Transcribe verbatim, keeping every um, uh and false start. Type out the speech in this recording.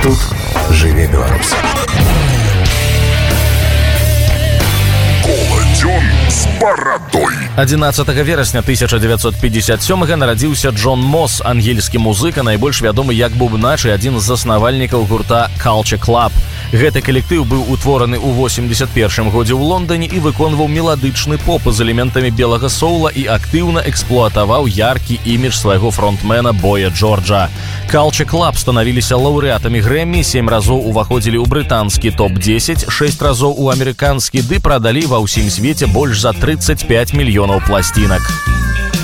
Тут жыве Беларусь. Коладзён з барадой. адзінаццатага верасня тысяча дзевяцьсот пятьдесят сёмага нарадзіўся Джон Мосс, ангельскі музыка, найбольш вядомы як бубнач і адзін з заснавальнікаў гурта Culture Club. Гэты калектыў быў утвораны ў восемьдесят першым годзе ў Лондоне і выконваў меладычны поп з элементамі белага соула і актыўна эксплуатаваў яркі імідж свайго фронтмена Боя Джорджа. Culture Club станавіліся лаўрэатамі Грэмі, сем разоў уваходзілі ў брытанскі топ дзесяць, шэсць разоў у амерыканскі, ды прадалі ва ўсім свеце больш за тридцать пять мільёнаў пласцінак.